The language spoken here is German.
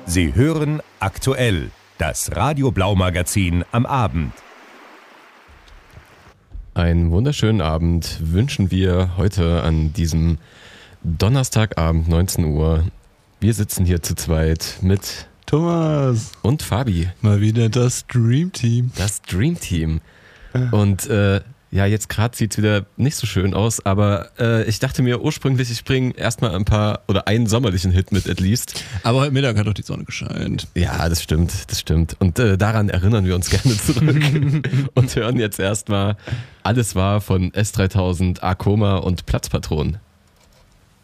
Sie hören aktuell das Radio Blau Magazin am Abend. Einen wunderschönen Abend wünschen wir heute an diesem Donnerstagabend 19 Uhr. Wir sitzen hier zu zweit mit Thomas und Fabi. Mal wieder das Dream Team. Das Dream Team. Und jetzt gerade sieht es wieder nicht so schön aus, aber ich dachte mir ursprünglich, ich bringe erstmal einen sommerlichen Hit mit, at least. Aber heute Mittag hat doch die Sonne gescheint. Ja, das stimmt. Und daran erinnern wir uns gerne zurück und hören jetzt erstmal Alles war von S3000, Akoma und Platzpatron.